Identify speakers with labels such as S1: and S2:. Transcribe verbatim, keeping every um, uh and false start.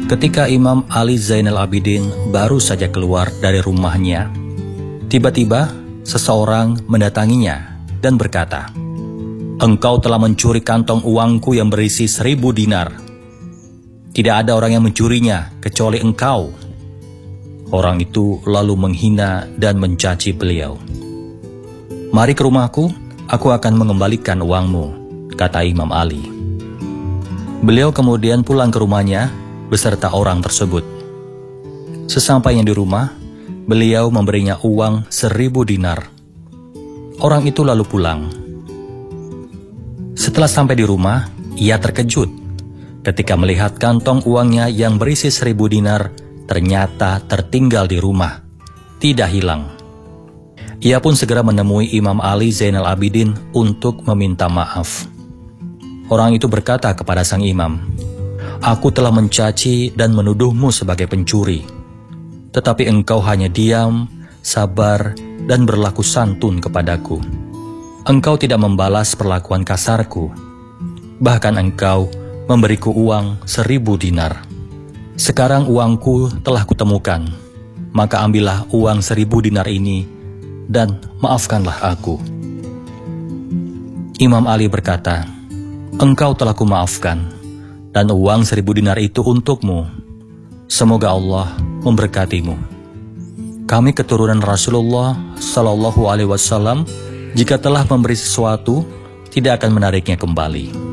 S1: Ketika Imam Ali Zainal Abidin baru saja keluar dari rumahnya, tiba-tiba seseorang mendatanginya dan berkata, "Engkau telah mencuri kantong uangku yang berisi seribu dinar. Tidak ada orang yang mencurinya kecuali engkau." Orang itu lalu menghina dan mencaci beliau. "Mari ke rumahku, aku akan mengembalikan uangmu," kata Imam Ali. Beliau kemudian pulang ke rumahnya beserta orang tersebut. Sesampainya di rumah, beliau memberinya uang seribu dinar. Orang itu lalu pulang. Setelah sampai di rumah, ia terkejut ketika melihat kantong uangnya yang berisi seribu dinar ternyata tertinggal di rumah, tidak hilang. Ia pun segera menemui Imam Ali Zainal Abidin untuk meminta maaf. Orang itu berkata kepada sang imam, "Aku telah mencaci dan menuduhmu sebagai pencuri, tetapi engkau hanya diam, sabar, dan berlaku santun kepadaku. Engkau tidak membalas perlakuan kasarku, bahkan engkau memberiku uang seribu dinar. Sekarang uangku telah kutemukan, maka ambillah uang seribu dinar ini dan maafkanlah aku." Imam Ali berkata, "Engkau telah kumaafkan, dan uang seribu dinar itu untukmu. Semoga Allah memberkatimu. Kami keturunan Rasulullah Sallallahu Alaihi Wasallam, jika telah memberi sesuatu, tidak akan menariknya kembali."